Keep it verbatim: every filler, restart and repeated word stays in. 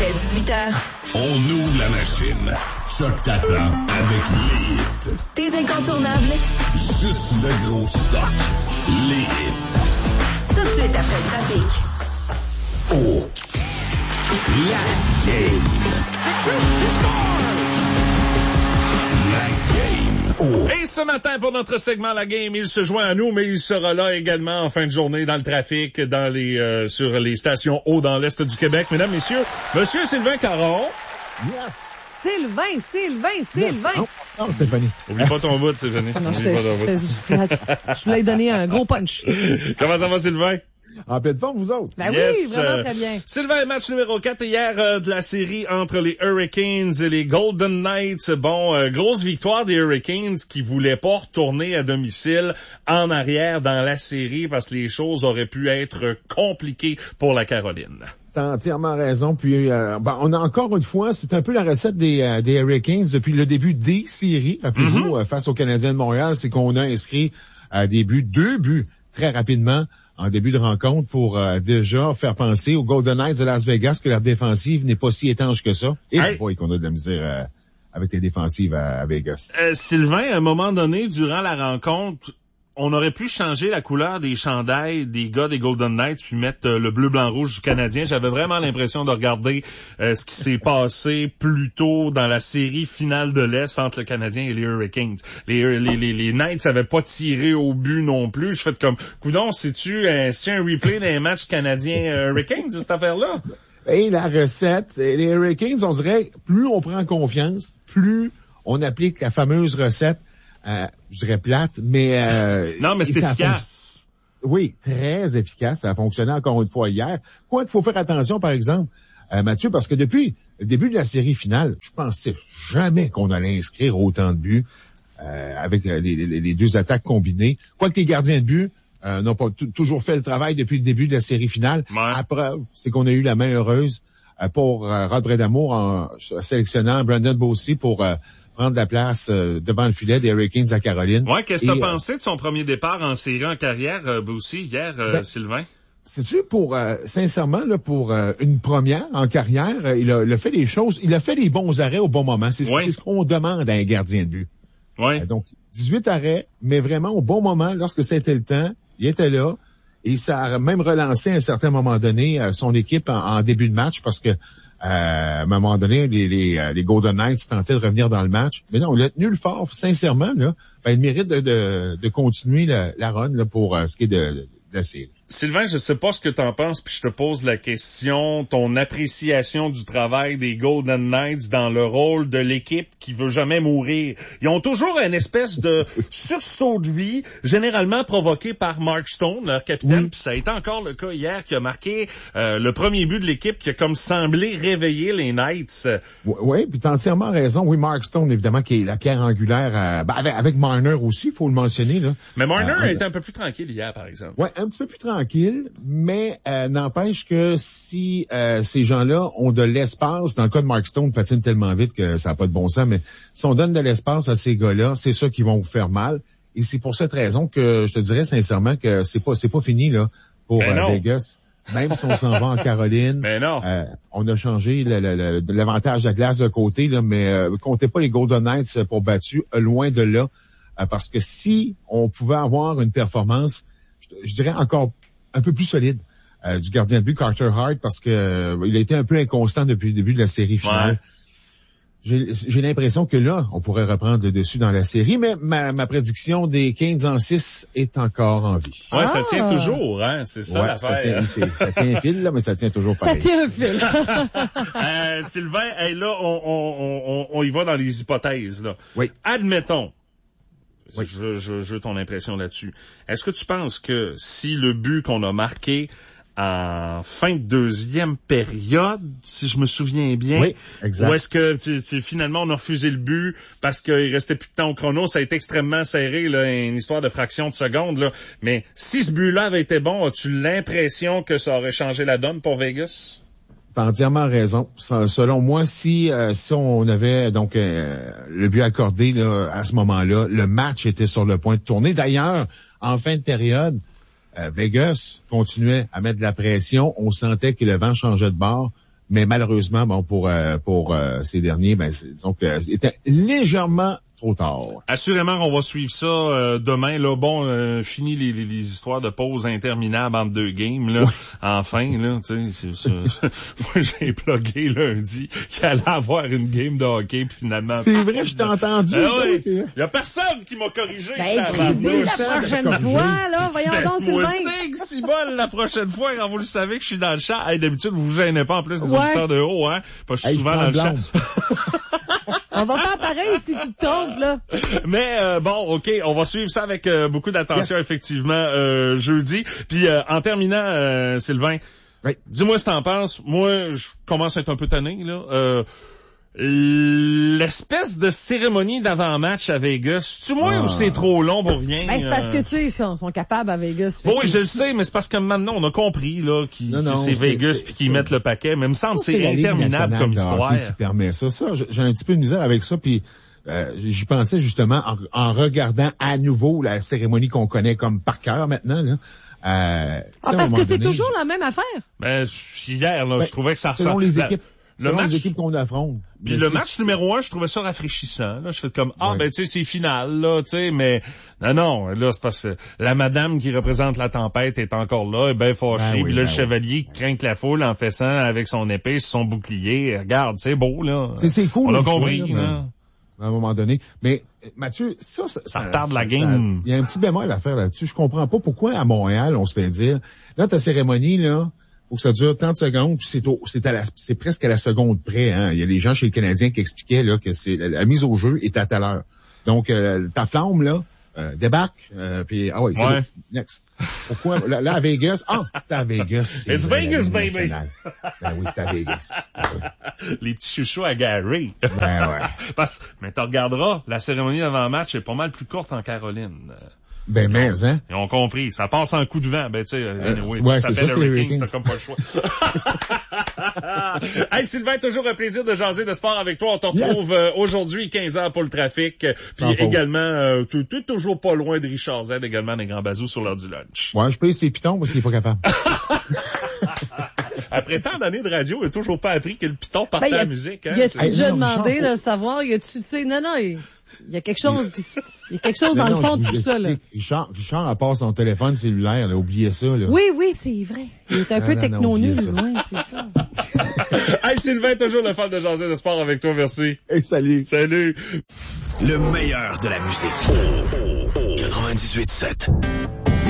Jusqu'à dix-huit heures. On ouvre la machine. Choc t'attend avec les hits. Tes incontournables. Juste le gros stock. Les hits. Tout de suite après le trafic. Oh. La game. La game. Oh. Et ce matin, pour notre segment La Game, il se joint à nous, mais il sera là également en fin de journée dans le trafic, dans les euh, sur les stations haut dans l'Est du Québec. Mesdames, messieurs, Monsieur Sylvain Caron. Yes! Sylvain, Sylvain, Sylvain! Yes. Oh, oh, Stéphanie. Oublie pas ton bout, Stéphanie. Non, Oublie je, pas ton je, bout. je, je voulais donner un gros punch. Comment ça va, Sylvain? En pleine forme, vous autres? Ben Yes, oui, vraiment euh, très bien. Sylvain, match numéro quatre hier euh, de la série entre les Hurricanes et les Golden Knights. Bon, euh, grosse victoire des Hurricanes qui voulaient pas retourner à domicile en arrière dans la série parce que les choses auraient pu être compliquées pour la Caroline. T'as entièrement raison. Puis, euh, ben, on a encore une fois, c'est un peu la recette des, euh, des Hurricanes depuis le début des séries. Rappelez-vous, mm-hmm. euh, face aux Canadiens de Montréal, c'est qu'on a inscrit euh, des buts, deux buts très rapidement en début de rencontre pour euh, déjà faire penser aux Golden Knights de Las Vegas que leur défensive n'est pas si étanche que ça. Et hey. Boy, qu'on a de la misère euh, avec les défensives à, à Vegas. Euh, Sylvain, à un moment donné, durant la rencontre, on aurait pu changer la couleur des chandails des gars des Golden Knights puis mettre euh, le bleu, blanc, rouge du Canadien. J'avais vraiment l'impression de regarder euh, ce qui s'est passé plus tôt dans la série finale de l'Est entre le Canadien et les Hurricanes. Les, les, les, les Knights n'avaient pas tiré au but non plus. Je fais comme, coudonc, c'est-tu un, c'est un replay d'un match Canadien-Hurricanes, cette affaire-là? Et la recette, les Hurricanes, on dirait, plus on prend confiance, plus on applique la fameuse recette. Euh, je dirais plate, mais... Euh, non, mais c'est efficace. Fon... Oui, très efficace. Ça a fonctionné encore une fois hier. Quoi qu'il faut faire attention, par exemple, euh, Mathieu, parce que depuis le début de la série finale, je pensais jamais qu'on allait inscrire autant de buts euh, avec les, les, les deux attaques combinées. Quoi que les gardiens de but euh, n'ont pas t- toujours fait le travail depuis le début de la série finale. Ouais. La preuve, c'est qu'on a eu la main heureuse euh, pour euh, Rod Brédamour en sélectionnant Brandon Bossy pour... Euh, prendre la place euh, devant le filet des Hurricanes à Caroline. Ouais, qu'est-ce que t'as Et, pensé de son premier départ en série en carrière, euh, aussi, hier, euh, ben, Sylvain? C'est-tu pour, euh, sincèrement, là, pour euh, une première en carrière, euh, il, a, il a fait des choses, il a fait des bons arrêts au bon moment. C'est, ouais. c'est ce qu'on demande à un gardien de but. Ouais. Euh, donc, dix-huit arrêts, mais vraiment au bon moment, lorsque c'était le temps, il était là. Et ça a même relancé à un certain moment donné euh, son équipe en, en début de match parce que Euh, à un moment donné, les, les, les Golden Knights tentaient de revenir dans le match. Mais non, il a tenu le fort, sincèrement, là. Ben, il mérite de, de, de continuer la, la run là, pour euh, ce qui est de, de la série. Sylvain, je sais pas ce que t'en penses, puis je te pose la question, ton appréciation du travail des Golden Knights dans le rôle de l'équipe qui veut jamais mourir. Ils ont toujours une espèce de sursaut de vie, généralement provoqué par Mark Stone, leur capitaine, oui. Puis ça a été encore le cas hier qui a marqué euh, le premier but de l'équipe qui a comme semblé réveiller les Knights. Oui, oui, puis t'as entièrement raison. Oui, Mark Stone, évidemment, qui est la pierre angulaire, euh, ben, avec, avec Marner aussi, il faut le mentionner, là. Mais Marner euh, a été un peu plus tranquille hier, par exemple. Oui, un petit peu plus tranquille. tranquille, mais euh, n'empêche que si euh, ces gens-là ont de l'espace, dans le cas de Mark Stone, patine tellement vite que ça n'a pas de bon sens, mais si on donne de l'espace à ces gars-là, c'est ça qui vont vous faire mal. Et c'est pour cette raison que je te dirais sincèrement que c'est pas c'est pas fini là pour euh, Vegas. Même si on s'en va en Caroline, mais non. Euh, on a changé le, le, le, l'avantage de la glace de côté, là, mais euh, comptez pas les Golden Knights pour battu, loin de là, euh, parce que si on pouvait avoir une performance, je, je dirais encore un peu plus solide euh, du gardien de but Carter Hart, parce que euh, il a été un peu inconstant depuis le début de la série finale. Ouais. J'ai, j'ai l'impression que là, on pourrait reprendre le dessus dans la série, mais ma, ma prédiction des quinze en six est encore en vie. Ouais, ah. ça tient toujours, hein, c'est ça ouais, l'affaire. Ça tient, ça tient un fil, là, mais ça tient toujours pareil. Ça tient un fil. euh, Sylvain, hey, là, on, on, on, on y va dans les hypothèses, là. Oui. Admettons, oui. je, je, je veux ton impression là-dessus. Est-ce que tu penses que si le but qu'on a marqué en fin de deuxième période, si je me souviens bien. Oui, exact. Ou est-ce que tu, tu, finalement on a refusé le but parce qu'il restait plus de temps au chrono, ça a été extrêmement serré, là, une histoire de fraction de seconde, là. Mais si ce but-là avait été bon, as-tu l'impression que ça aurait changé la donne pour Vegas? T'as entièrement raison. Selon moi, si euh, si on avait donc euh, le but accordé là, à ce moment-là, le match était sur le point de tourner. D'ailleurs, en fin de période, Euh, Vegas continuait à mettre de la pression. On sentait que le vent changeait de bord. Mais malheureusement, bon, pour euh, pour euh, ces derniers, ben, c'est, disons que c'était légèrement trop tard. Assurément qu'on va suivre ça euh, demain. Là, bon, euh, fini les, les, les histoires de pauses interminables entre deux games. Là, oui. Enfin, là, tu sais, c'est, c'est, moi j'ai plugué lundi qu'il allait avoir une game de hockey, puis finalement. C'est vrai, je t'ai entendu. Ah, oui. Il y a personne qui m'a corrigé. Ben, écoutez, la prochaine fois, là, voyons donc, Sylvain. Moi, c'est si bol la prochaine fois quand vous le savez que je suis dans le champ. Hey, d'habitude, vous vous gênez pas en plus des ouais. auditeurs de haut, hein? Parce que je suis hey, souvent dans le champ. On va faire pareil si tu te trompes, là. Mais euh, bon, OK, on va suivre ça avec euh, beaucoup d'attention, yes. effectivement, euh, jeudi. Puis euh, en terminant, euh, Sylvain, oui. dis-moi ce que t'en penses. Moi, je commence à être un peu tanné, là. Euh, l'espèce de cérémonie d'avant-match à Vegas, c'est-tu moins ah. ou c'est trop long pour rien? Ben, c'est parce que, tu sais, ils sont, sont capables à Vegas. Oui, je le sais, mais c'est parce que maintenant, on a compris, là, qu'ils, non, non, c'est Vegas puis qu'ils mettent le paquet. Mais il me semble que c'est, c'est interminable comme histoire. Qui permet ça. Ça, j'ai un petit peu de misère avec ça, puis euh, j'y pensais justement en, en regardant à nouveau la cérémonie qu'on connaît comme par cœur maintenant, là. Euh, ah, parce que c'est donné, toujours la même affaire? Ben, hier, là, ben, je trouvais que ça ressemble. Selon les équipes. Le match, les équipes qu'on affronte. Puis le match numéro un, je trouvais ça rafraîchissant. Là, je fais comme ah ouais. ben tu sais c'est final là, tu sais, mais non non là c'est parce que la madame qui représente la tempête est encore là, est bien fâchée. Ben oui, puis là ben le oui. chevalier qui craint la foule en faisant avec son épée sur son bouclier. Regarde, c'est beau là. C'est, c'est cool. On a compris. Là, là. À un moment donné. Mais Mathieu, ça, ça, ça retarde ça, la game. Il y a un petit bémol à faire là-dessus. Je comprends pas pourquoi à Montréal on se fait dire là ta cérémonie là. Faut que ça dure trente secondes, puis c'est au, c'est à la, c'est presque à la seconde près, hein. Il y a des gens chez le Canadien qui expliquaient, là, que c'est, la, la mise au jeu est à telle heure. Donc, euh, ta flamme, là, euh, débarque, euh, puis, ah oui, c'est ouais. le, next. Pourquoi, là, là, à Vegas, ah, c'est à Vegas. C'est It's Vegas, baby! Ben oui, c'est à Vegas. Oui. Les petits chouchous à Gary. Ben ouais. Parce, mais tu regarderas, la cérémonie d'avant-match est pas mal plus courte en Caroline. Ben, mais, hein. Ils ont compris. Ça passe en coup de vent. Ben, tu sais, anyway, ouais, tu t'appelles ça, Hurricane, t'as comme pas le choix. Hey, Sylvain, toujours un plaisir de jaser de sport avec toi. On te retrouve yes. euh, aujourd'hui, quinze heures pour le trafic. Puis Sans également, euh, tu es toujours pas loin de Richard Z, également des grands bazous sur l'heure du lunch. Ouais, je paye ses pitons parce qu'il est pas capable. Après tant d'années de radio, il a toujours pas appris que le piton partait ben, à la musique. Hein? Y a-tu déjà demandé de le savoir? Y a-tu, tu sais, non, non, il... Il y a quelque chose, il y a quelque chose dans non, le fond de tout ça, là. Richard, Richard, à part son téléphone cellulaire, là, oubliez ça, là. Oui, oui, c'est vrai. Il est un non, peu techno-nul, oui, c'est ça. Hey, Sylvain, toujours le fan de jaser de sport avec toi, merci. Hey, salut. Salut. Le meilleur de la musique. quatre-vingt-dix-huit sept.